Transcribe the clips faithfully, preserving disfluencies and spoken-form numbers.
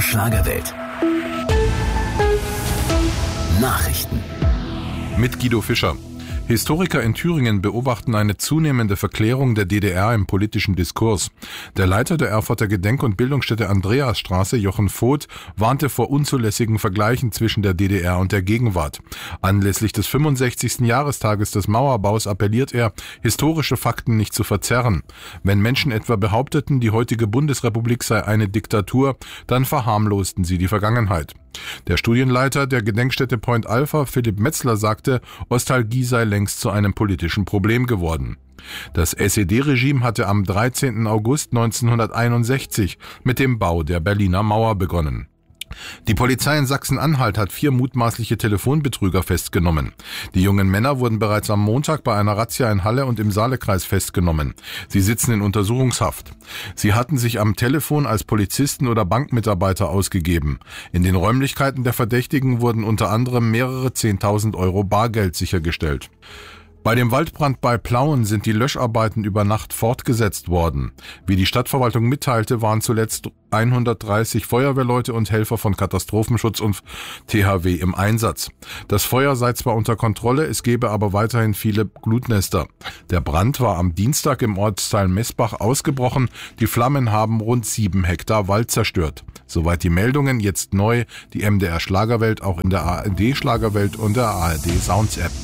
Schlagerwelt. Nachrichten. Mit Guido Fischer. Historiker in Thüringen beobachten eine zunehmende Verklärung der D D R im politischen Diskurs. Der Leiter der Erfurter Gedenk- und Bildungsstätte Andreasstraße, Jochen Voth, warnte vor unzulässigen Vergleichen zwischen der D D R und der Gegenwart. Anlässlich des fünfundsechzigsten Jahrestages des Mauerbaus appelliert er, historische Fakten nicht zu verzerren. Wenn Menschen etwa behaupteten, die heutige Bundesrepublik sei eine Diktatur, dann verharmlosten sie die Vergangenheit. Der Studienleiter der Gedenkstätte Point Alpha, Philipp Metzler, sagte, Ostalgie sei längst zu einem politischen Problem geworden. Das S E D-Regime hatte am dreizehnten August neunzehnhunderteinundsechzig mit dem Bau der Berliner Mauer begonnen. Die Polizei in Sachsen-Anhalt hat vier mutmaßliche Telefonbetrüger festgenommen. Die jungen Männer wurden bereits am Montag bei einer Razzia in Halle und im Saalekreis festgenommen. Sie sitzen in Untersuchungshaft. Sie hatten sich am Telefon als Polizisten oder Bankmitarbeiter ausgegeben. In den Räumlichkeiten der Verdächtigen wurden unter anderem mehrere zehntausend Euro Bargeld sichergestellt. Bei dem Waldbrand bei Plauen sind die Löscharbeiten über Nacht fortgesetzt worden. Wie die Stadtverwaltung mitteilte, waren zuletzt hundertdreißig Feuerwehrleute und Helfer von Katastrophenschutz und T H W im Einsatz. Das Feuer sei zwar unter Kontrolle, es gebe aber weiterhin viele Glutnester. Der Brand war am Dienstag im Ortsteil Messbach ausgebrochen. Die Flammen haben rund sieben Hektar Wald zerstört. Soweit die Meldungen, jetzt neu, die M D R Schlagerwelt auch in der A R D Schlagerwelt und der A R D Sounds App.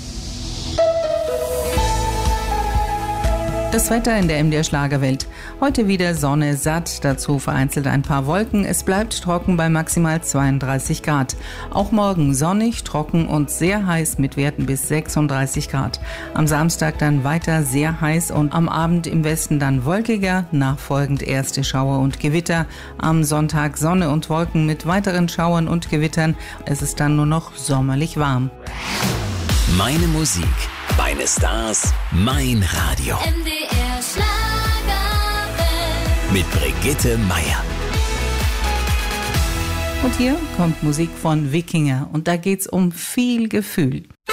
Das Wetter in der M D R Schlagerwelt. Heute wieder Sonne satt, dazu vereinzelt ein paar Wolken. Es bleibt trocken bei maximal zweiunddreißig Grad. Auch morgen sonnig, trocken und sehr heiß mit Werten bis sechsunddreißig Grad. Am Samstag dann weiter sehr heiß und am Abend im Westen dann wolkiger, nachfolgend erste Schauer und Gewitter. Am Sonntag Sonne und Wolken mit weiteren Schauern und Gewittern. Es ist dann nur noch sommerlich warm. Meine Musik, meine Stars, mein Radio. M D R Schlagerwelt. Mit Brigitte Meier. Und hier kommt Musik von Wikinger und da geht's um viel Gefühl.